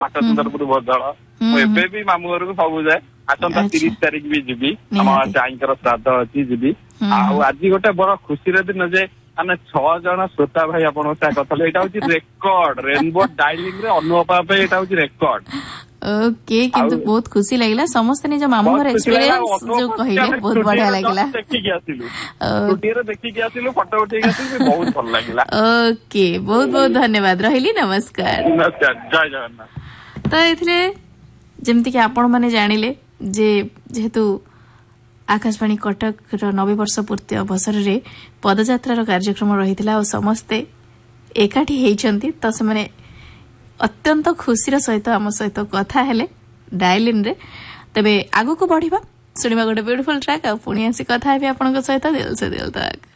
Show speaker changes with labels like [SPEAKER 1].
[SPEAKER 1] ପାଟ ସୁନ୍ଦରପୁର ବଦଳ ମୁଁ ଏବେ ବି ମାମୁଁ ଘରକୁ ସବୁ ଯାଏ। ଆସନ୍ତା 30 ତାରିଖ ବି ଯିବି, ଆମ ଚାଇଙ୍କର ଶ୍ରାଦ୍ଧ ଅଛି ଯିବି। ଆଉ ଆଜି ଗୋଟେ ବଡ ଖୁସିର ଦିନ ଯେ ଆମେ 6 ଜଣ ଶ୍ରୋତା ଭାଇ ଆପଣଙ୍କ ସାଙ୍ଗେ କଥା ହେଲେ, ଏଇଟା ହଉଛି ରେକର୍ଡ ରେନବୋ ଡାଇଲିଂ ରେ ଅନୁଭବ ପାଇଁ ଏଇଟା ହଉଛି ରେକର୍ଡ।
[SPEAKER 2] ଓକେ, କିନ୍ତୁ ବହୁତ ଖୁସି ଲାଗିଲା ସମସ୍ତେ ନିଜ ମାମୁଁ ଘର ଏକ୍ସପିରିଏନ୍ସ ଯୋଉ କହିଲେ ବହୁତ ବଢିଆ ଲାଗିଲା।
[SPEAKER 1] ଦେଖିକି ଆସିଲୁ, ଦେଖିକି ଆସିଲୁ, ଫଟୋ ଉଠେଇକି ଆସିଲୁ, ବହୁତ ଭଲ ଲାଗିଲା।
[SPEAKER 2] ଓକେ, ବହୁତ ବହୁତ ଧନ୍ୟବାଦ, ରହିଲି, ନମସ୍କାର।
[SPEAKER 1] ଜୟ ଜଗନ୍ନାଥ।
[SPEAKER 2] ତ ଏଥିରେ ଯେମିତିକି ଆପଣ ମାନେ ଜାଣିଲେ ଯେ ଯେହେତୁ ଆକାଶବାଣୀ କଟକର 90 ବର୍ଷ ପୂର୍ତ୍ତି ଅବସରରେ ପଦଯାତ୍ରାର କାର୍ଯ୍ୟକ୍ରମ ରହିଥିଲା ଆଉ ସମସ୍ତେ ଏକାଠି ହେଇଛନ୍ତି, ତ ସେମାନେ ଅତ୍ୟନ୍ତ ଖୁସିର ସହିତ ଆମ ସହିତ କଥା ହେଲେ ଡାଏଲିନରେ। ତେବେ ଆଗକୁ ବଢିବା, ଶୁଣିବା ଗୋଟେ ବ୍ୟୁଟିଫୁଲ ଟ୍ରାକ୍, ଆଉ ପୁଣି ଆସି କଥା ହେବି ଆପଣଙ୍କ ସହିତ ଦିଲ୍ ସେ ଦିଲ୍ ତକ୍।